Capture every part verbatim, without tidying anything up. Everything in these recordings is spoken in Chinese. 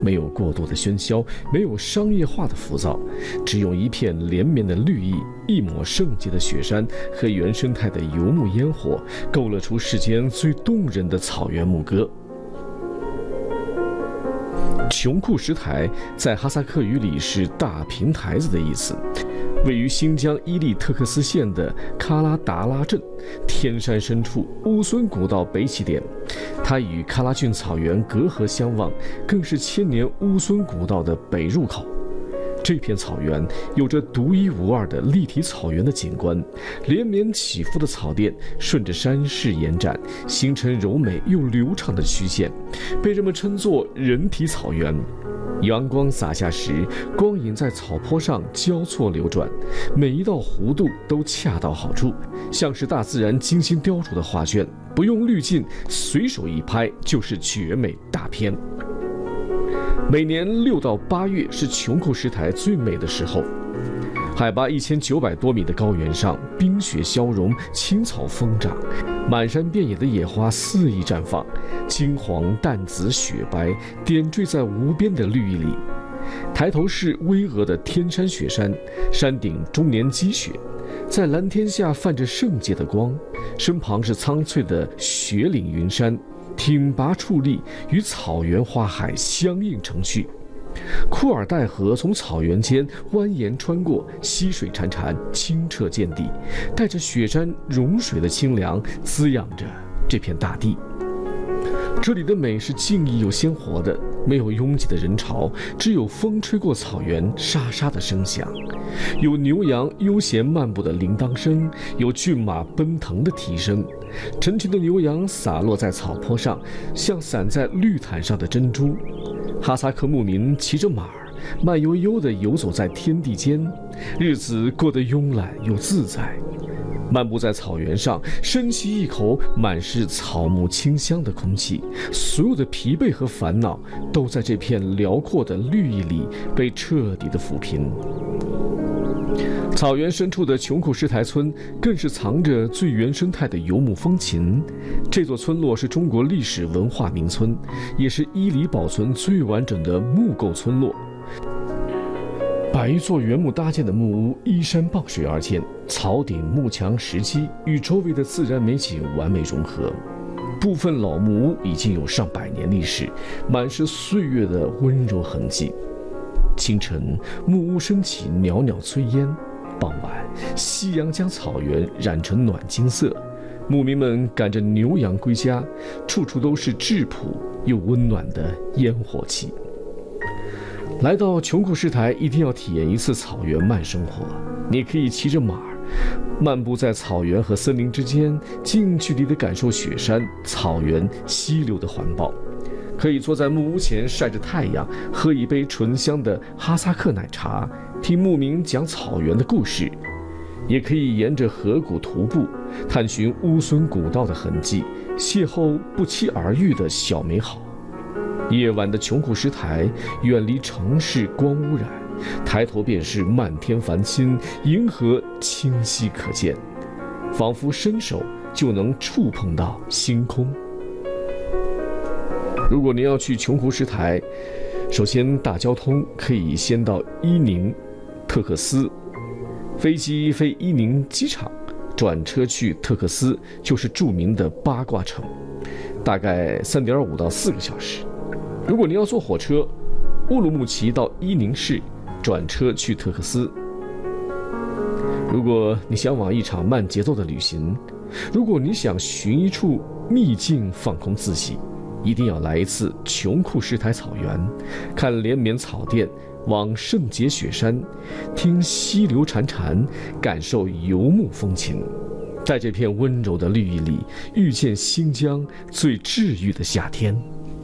没有过度的喧嚣，没有商业化的浮躁，只用一片连绵的绿意，一抹圣洁的雪山和原生态的游牧烟火，勾勒出世间最动人的草原牧歌。琼库什台在哈萨克语里是大平台子的意思，位于新疆伊利特克斯县的喀拉达拉镇，天山深处，乌孙古道北起点。它与喀拉峻草原隔河相望，更是千年乌孙古道的北入口。这片草原有着独一无二的立体草原的景观，连绵起伏的草甸顺着山势延展，形成柔美又流畅的曲线，被人们称作人体草原。阳光洒下时，光影在草坡上交错流转，每一道弧度都恰到好处，像是大自然精心雕琢的画卷，不用滤镜，随手一拍就是绝美大片。每年六到八月是琼库什台最美的时候，海拔一千九百多米的高原上，冰雪消融，青草疯长，满山遍野的野花肆意绽放，金黄、淡紫、雪白点缀在无边的绿意里。抬头是巍峨的天山雪山，山顶终年积雪，在蓝天下泛着圣洁的光，身旁是苍翠的雪岭云山，挺拔矗立，与草原花海相映成趣。库尔代河从草原间蜿蜒穿过，溪水潺潺，清澈见底，带着雪山融水的清凉，滋养着这片大地。这里的美是静谧又鲜活的，没有拥挤的人潮，只有风吹过草原沙沙的声响，有牛羊悠闲漫步的铃铛声，有骏马奔腾的蹄声。成群的牛羊洒落在草坡上，像散在绿毯上的珍珠。哈萨克牧民骑着马儿，慢悠悠地游走在天地间，日子过得慵懒又自在。漫步在草原上，深吸一口满是草木清香的空气，所有的疲惫和烦恼都在这片辽阔的绿意里被彻底的抚平。草原深处的琼库什台村更是藏着最原生态的游牧风情。这座村落是中国历史文化名村，也是伊犁保存最完整的木构村落。百余座原木搭建的木屋依山傍水而建，草顶木墙石基与周围的自然美景完美融合。部分老木屋已经有上百年历史，满是岁月的温柔痕迹。清晨，木屋升起袅袅炊烟；傍晚，夕阳将草原染成暖金色。牧民们赶着牛羊归家，处处都是质朴又温暖的烟火气。来到琼库什台，一定要体验一次草原慢生活。你可以骑着马儿，漫步在草原和森林之间，近距离地感受雪山、草原、溪流的环抱。可以坐在木屋前晒着太阳，喝一杯醇香的哈萨克奶茶，听牧民讲草原的故事。也可以沿着河谷徒步，探寻乌孙古道的痕迹，邂逅不期而遇的小美好。夜晚的琼库什台远离城市光污染，抬头便是漫天繁星，银河清晰可见，仿佛伸手就能触碰到星空。如果您要去琼库什台，首先大交通可以先到伊宁特克斯，飞机飞伊宁机场，转车去特克斯，就是著名的八卦城，大概三点五到四个小时。如果您要坐火车，乌鲁木齐到伊宁市，转车去特克斯。如果你想往一场慢节奏的旅行，如果你想寻一处秘境放空自己，一定要来一次琼库什台草原，看连绵草甸，往圣洁雪山，听溪流潺潺，感受游牧风情，在这片温柔的绿意里，遇见新疆最治愈的夏天。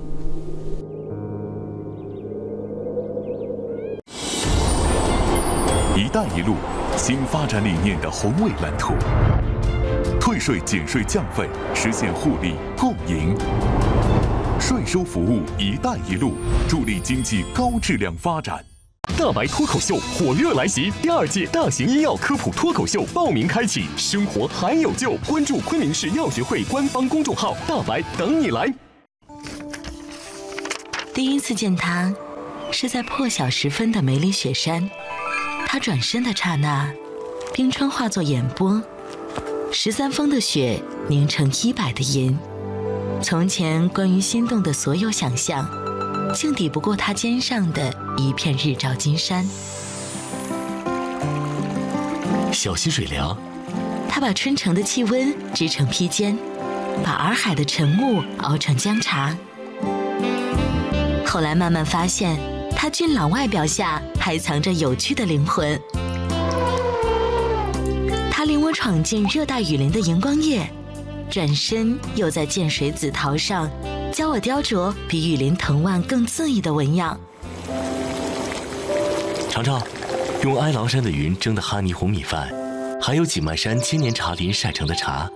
一带一路新发展理念的宏伟蓝图，退税减税降费，实现互利共赢。税收服务“一带一路”，助力经济高质量发展。大白脱口秀火热来袭，第二届大型医药科普脱口秀报名开启，生活还有救！关注昆明市药学会官方公众号“大白”，等你来。 第一次见他， 是在破晓时分的梅里雪山。他转身的刹那，冰川化作眼波，十三峰的雪凝成一百的银。从前关于心动的所有想象，竟抵不过他肩上的一片日照金山。 小溪水凉， 他把春城的气温织成披肩，把洱海的晨雾熬成姜茶。后来慢慢发现，他俊朗外表下还藏着有趣的灵魂。他领我闯进热带雨林的荧光夜，转身又在涧水紫桃上教我雕琢比雨林藤蔓更恣意的纹样。 尝尝用哀牢山的云蒸的哈尼红米饭，还有锦漫山千年茶林晒成的茶。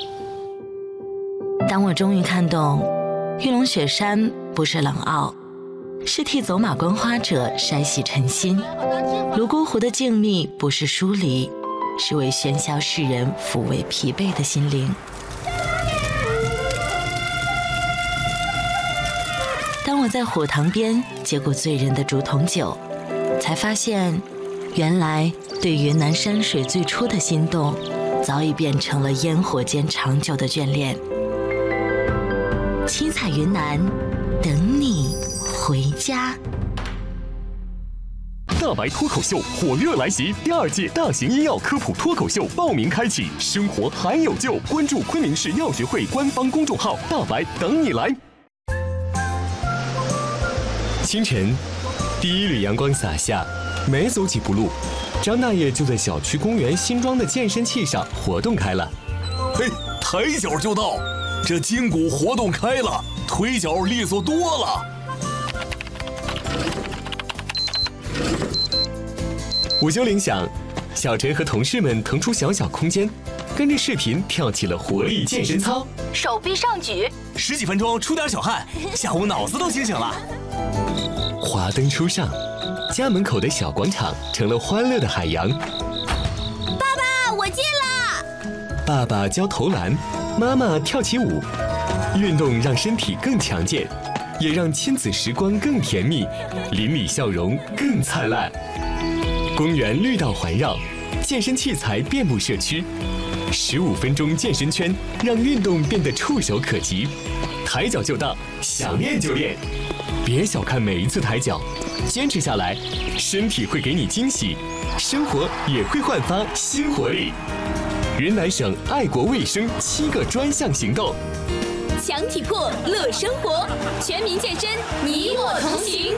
当我终于看懂，玉龙雪山不是冷傲，是替走马观花者筛洗尘心；泸沽湖的静谧不是疏离，是为喧嚣世人抚慰疲惫的心灵。当我在火塘边接过醉人的竹筒酒，才发现，原来对云南山水最初的心动，早已变成了烟火间长久的眷恋。七彩云南，等你回家。 大白脱口秀火热来袭，第二届大型医药科普脱口秀报名开启，生活还有救，关注昆明市药学会官方公众号，大白等你来。 清晨，第一缕阳光洒下，没走几步路，张大爷就在小区公园新装的健身器上活动开了。 嘿，抬脚就到，这筋骨活动开了，腿脚利索多了。 午休铃响，小陈和同事们腾出小小空间，跟着视频跳起了活力健身操， 手臂上举， 十几分钟出点小汗，下午脑子都清醒了。 华灯初上，家门口的小广场成了欢乐的海洋。 爸爸，我进了。 爸爸教投篮，妈妈跳起舞，运动让身体更强健，也让亲子时光更甜蜜，邻里笑容更灿烂。公园绿道环绕，健身器材遍布社区，十五分钟健身圈让运动变得触手可及，抬脚就到，想练就练。别小看每一次抬脚，坚持下来，身体会给你惊喜，生活也会焕发新活力。云南省爱国卫生七个专项行动， 强体魄乐生活，全民健身，你我同行。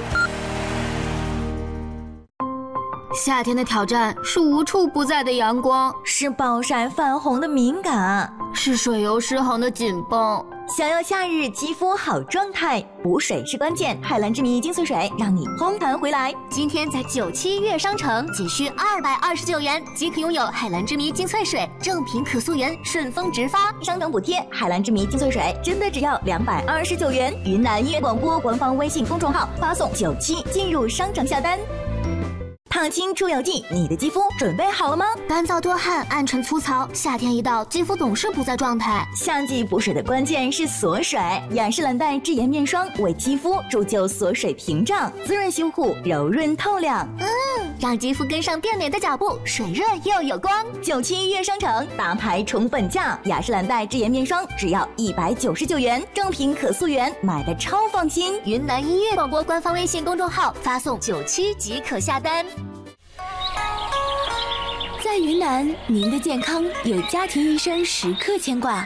夏天的挑战是无处不在的阳光， 是暴晒泛红的敏感， 是水油失衡的紧绷。 想要夏日肌肤好状态，补水是关键。海蓝之谜精粹水让你烘弹回来。 今天在九七悦商城仅需二百二十九元即可拥有海蓝之谜精粹水，正品可溯源，顺丰直发， 商城补贴。海蓝之谜精粹水真的只要两百二十九元。云南音乐广播官方微信公众号发送九七进入商城下单。烫青出油剂，你的肌肤准备好了吗？ 干燥多汗，暗沉粗糙，夏天一到，肌肤总是不在状态。 夏季补水的关键是锁水，雅诗兰黛智妍面霜为肌肤铸就锁水屏障，滋润修护，柔润透亮。 嗯，让肌肤跟上变美的脚步，水润又有光。 九七悦商城大牌宠粉价，雅诗兰黛智妍面霜只要一百九十九元，正品可溯源，买的超放心。 云南音乐广播官方微信公众号发送九七即可下单。 在云南，您的健康有家庭医生时刻牵挂。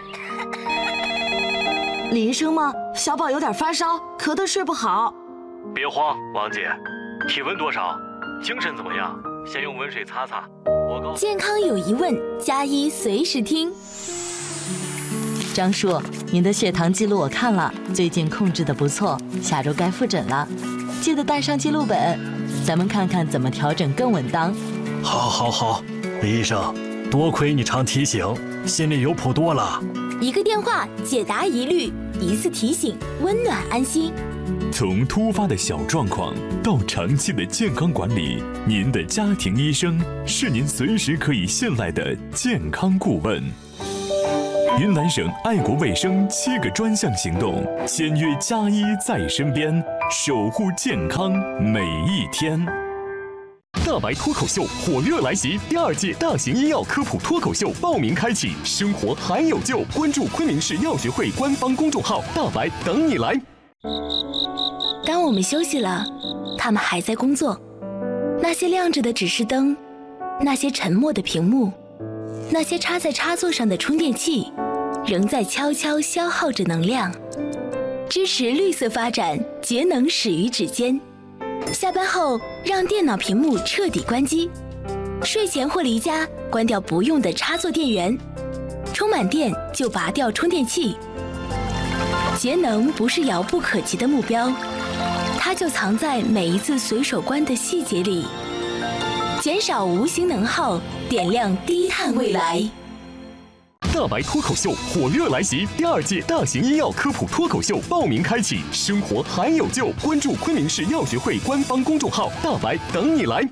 李医生吗？小宝有点发烧，咳得睡不好。 别慌，王姐，体温多少？精神怎么样？先用温水擦擦。我告诉健康有疑问，加医随时听。 张叔，您的血糖记录我看了，最近控制的不错，下周该复诊了，记得带上记录本，咱们看看怎么调整更稳当。 好，好，好，李医生，多亏你常提醒，心里有谱多了。 一个电话解答疑虑，一次提醒温暖安心。 从突发的小状况到长期的健康管理，您的家庭医生是您随时可以信赖的健康顾问。 云南省爱国卫生七个专项行动，签约加一在身边，守护健康每一天。 大白脱口秀火热来袭，第二届大型医药科普脱口秀报名开启，生活还有救，关注昆明市药学会官方公众号，大白等你来。 当我们休息了，他们还在工作。那些亮着的指示灯，那些沉默的屏幕，那些插在插座上的充电器，仍在悄悄消耗着能量。支持绿色发展，节能始于指尖。下班后，让电脑屏幕彻底关机。睡前或离家，关掉不用的插座电源。充满电就拔掉充电器。节能不是遥不可及的目标，它就藏在每一次随手关的细节里。减少无形能耗，点亮低碳未来。 大白脱口秀火热来袭，第二届大型医药科普脱口秀报名开启，生活还有救，关注昆明市药学会官方公众号，大白等你来。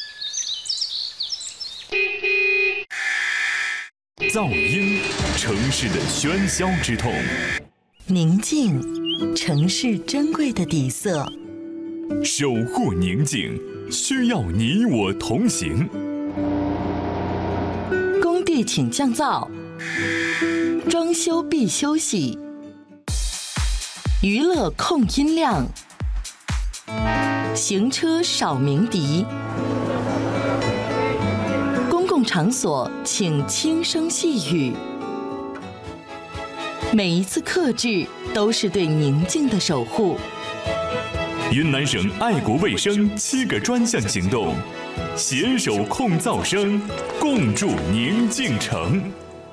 噪音，城市的喧嚣之痛； 宁静，城市珍贵的底色。 守护宁静，需要你我同行。 工地请降噪，装修必休息，娱乐控音量，行车少鸣笛。公共场所请轻声细语。每一次克制都是对宁静的守护。 云南省爱国卫生七个专项行动，携手控噪声，共筑宁静城。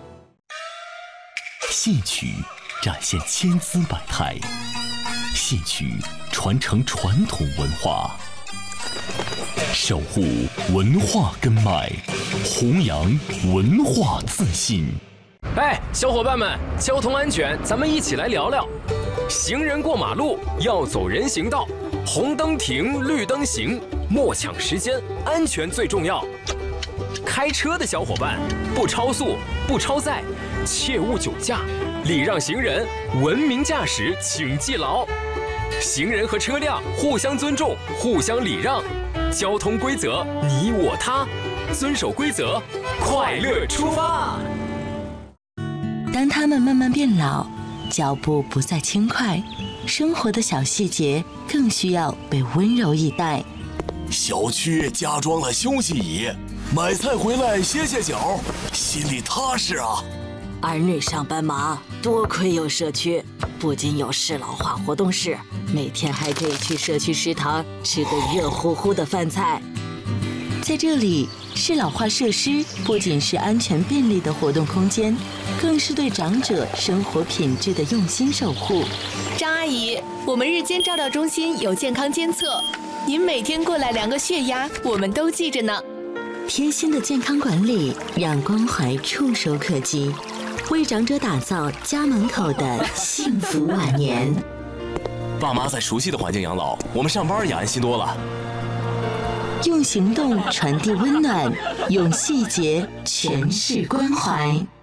戏曲展现千姿百态，戏曲传承传统文化，守护文化根脉，弘扬文化自信。 哎，小伙伴们，交通安全，咱们一起来聊聊。行人过马路要走人行道，红灯停，绿灯行，莫抢时间，安全最重要。开车的小伙伴，不超速，不超载，切勿酒驾，礼让行人，文明驾驶，请记牢。行人和车辆互相尊重，互相礼让，交通规则你我他，遵守规则，快乐出发。 当他们慢慢变老，脚步不再轻快，生活的小细节更需要被温柔以待。 小区加装了休息椅，买菜回来歇歇脚，心里踏实啊。 儿女上班忙，多亏有社区，不仅有适老化活动室，每天还可以去社区食堂吃个热乎乎的饭菜。 在这里，适老化设施不仅是安全便利的活动空间，更是对长者生活品质的用心守护。 张阿姨，我们日间照料中心有健康监测，您每天过来量个血压，我们都记着呢。 贴心的健康管理，让关怀触手可及，为长者打造家门口的幸福晚年。 爸妈在熟悉的环境养老，我们上班也安心多了。 用行动传递温暖，用细节诠释关怀。